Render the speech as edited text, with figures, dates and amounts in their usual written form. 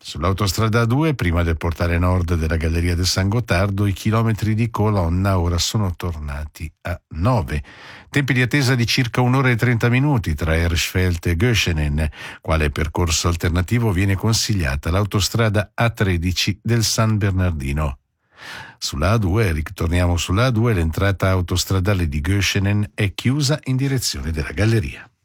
Sull'autostrada A2, prima del portale nord della Galleria del San Gottardo, i chilometri di colonna ora sono tornati a 9. Tempi di attesa di circa 1 ora e 30 minuti tra Erschfeld e Göschenen. Quale percorso alternativo viene consigliata l'autostrada A13 del San Bernardino. Sulla A2, ritorniamo sulla A2, l'entrata autostradale di Göschenen è chiusa in direzione della Galleria.